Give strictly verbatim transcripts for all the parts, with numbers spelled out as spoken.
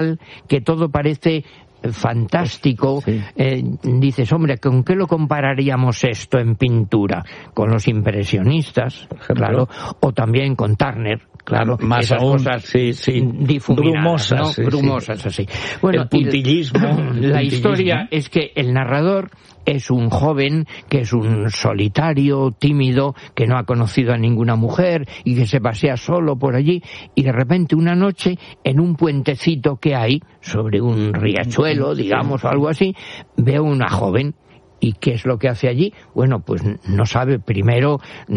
que todo parece fantástico. Sí. Eh, dices, hombre, ¿con qué lo compararíamos esto en pintura? Con los impresionistas, claro, o también con Turner, claro, más esas aún, cosas sí, sí. difuminadas, brumosas, ¿no? sí, brumosas, sí. así. Bueno, el puntillismo. La, el la puntillismo. historia es que el narrador es un joven que es un solitario, tímido, que no ha conocido a ninguna mujer y que se pasea solo por allí, y de repente una noche en un puentecito que hay sobre un riachuelo, digamos, o algo así, ve a una joven. ¿Y qué es lo que hace allí? Bueno, pues no sabe. Primero,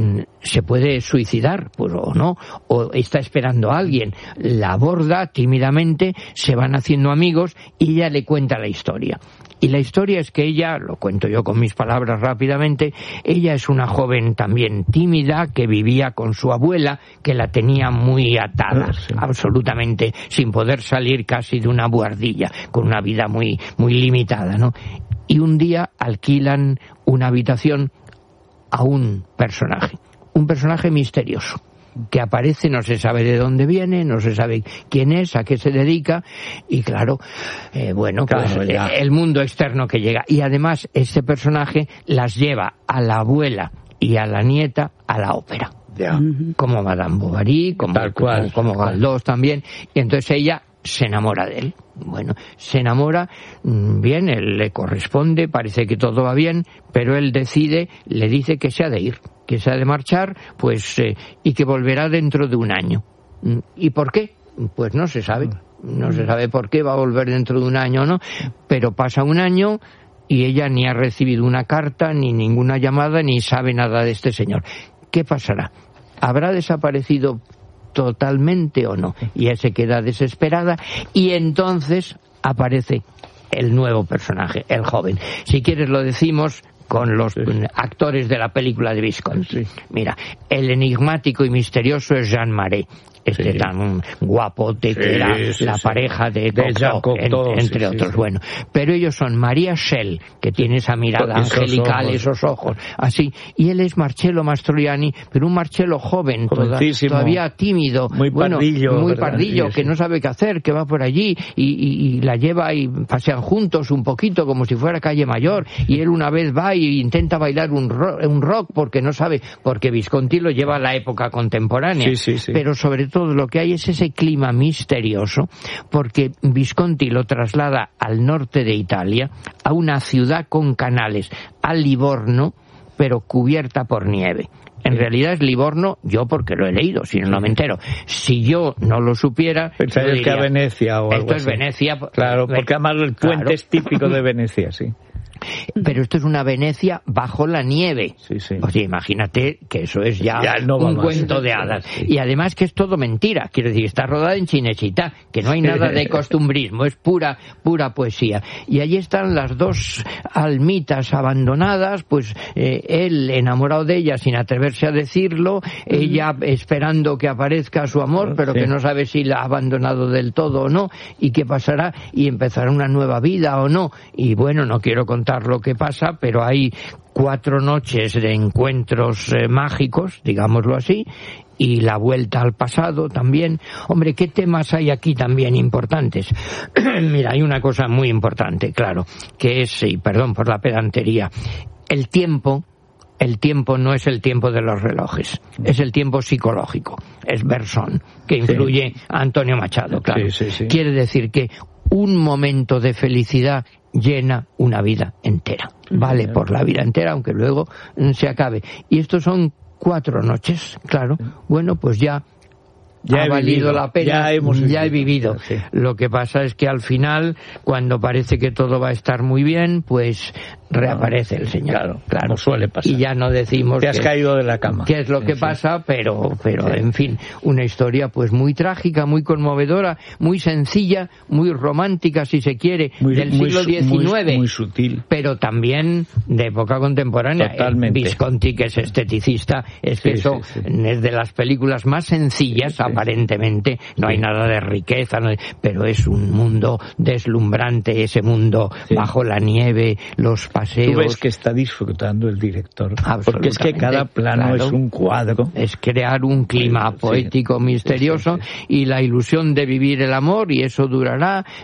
se puede suicidar, pues o no, o está esperando a alguien. La aborda tímidamente, se van haciendo amigos y ella le cuenta la historia. Y la historia es que ella, lo cuento yo con mis palabras rápidamente, ella es una joven también tímida que vivía con su abuela, que la tenía muy atada, sí. absolutamente, sin poder salir casi de una buhardilla, con una vida muy, muy limitada, ¿no? Y un día alquilan una habitación a un personaje, un personaje misterioso, que aparece, no se sabe de dónde viene, no se sabe quién es, a qué se dedica, y claro, eh, bueno, pues claro, el mundo externo que llega. Y además, este personaje las lleva a la abuela y a la nieta a la ópera. Ya. Como Madame Bovary, como, Tal cual. como, como Galdós también, y entonces ella se enamora de él. Bueno, se enamora, bien, él le corresponde, parece que todo va bien, pero él decide, le dice que se ha de ir, que se ha de marchar, pues, eh, y que volverá dentro de un año. ¿Y por qué? Pues no se sabe, no se sabe por qué va a volver dentro de un año o no, pero pasa un año y ella ni ha recibido una carta, ni ninguna llamada, ni sabe nada de este señor. ¿Qué pasará? ¿Habrá desaparecido totalmente o no? Y ella se queda desesperada y entonces aparece el nuevo personaje, el joven. Si quieres lo decimos con los sí. actores de la película de Visconti. Sí. Mira, el enigmático y misterioso es Jean Marais, este sí. tan guapote sí, que era sí, la sí. pareja de, de Cocteau, en, entre sí, otros. Sí. Bueno, pero ellos son María Schell, que tiene esa mirada esos angelical, ojos. esos ojos, así, y él es Marcello Mastroianni, pero un Marcello joven, toda, todavía tímido, muy bueno, pardillo, muy ¿verdad? pardillo, sí, que sí. no sabe qué hacer, que va por allí y, y, y la lleva y pasean juntos un poquito como si fuera Calle Mayor, y él una vez va y intenta bailar un rock, un rock porque no sabe, porque Visconti lo lleva a la época contemporánea, sí, sí, sí. pero sobre todo lo que hay es ese clima misterioso, porque Visconti lo traslada al norte de Italia, a una ciudad con canales, a Livorno, pero cubierta por nieve. En realidad es Livorno, yo porque lo he leído, si no, no me entero. Si yo no lo supiera... Pensarías que a Venecia o algo Esto es así. Venecia. Claro, porque además el puente claro. es típico de Venecia, sí. Pero esto es una Venecia bajo la nieve. Sí, sí. O sea, imagínate que eso es ya, ya no un más. cuento de hadas. Sí. Y además que es todo mentira. Quiero decir, está rodada en Cinecittà, que no hay nada de costumbrismo, es pura, pura poesía. Y allí están las dos almitas abandonadas, pues eh, él enamorado de ella sin atreverse a decirlo, mm. ella esperando que aparezca su amor, pero sí. que no sabe si la ha abandonado del todo o no, y qué pasará, y empezará una nueva vida o no. Y bueno, no quiero contar lo que pasa, pero hay cuatro noches de encuentros eh, mágicos, digámoslo así, y la vuelta al pasado también. Hombre, ¿qué temas hay aquí también importantes? Mira, hay una cosa muy importante, claro, que es, y perdón por la pedantería, el tiempo. El tiempo no es el tiempo de los relojes, es el tiempo psicológico, es Bergson, que influye sí. a Antonio Machado, claro. Sí, sí, sí. Quiere decir que un momento de felicidad llena una vida entera, vale por la vida entera, aunque luego se acabe. Y estos son cuatro noches, claro. Bueno, pues ya... Ya ha valido vivido, la pena, ya, hemos ya he vivido. Sí. Lo que pasa es que al final, cuando parece que todo va a estar muy bien, pues reaparece el Señor. Claro, claro. Como suele pasar. Y ya no decimos Te has que, caído de la cama. qué es lo que sí. pasa, pero, pero sí. en fin, una historia pues muy trágica, muy conmovedora, muy sencilla, muy romántica, si se quiere, muy, del muy, siglo diecinueve. Muy, muy sutil. Pero también de época contemporánea. Totalmente. Visconti, que es esteticista, es que sí, eso sí, sí. es de las películas más sencillas, sí, sí. aparentemente no hay nada de riqueza, no hay, pero es un mundo deslumbrante, ese mundo sí. bajo la nieve, los paseos. Tú ves que está disfrutando el director, porque es que cada plano claro, es un cuadro. Es crear un clima sí, poético, misterioso, sí, sí, sí. y la ilusión de vivir el amor, y eso durará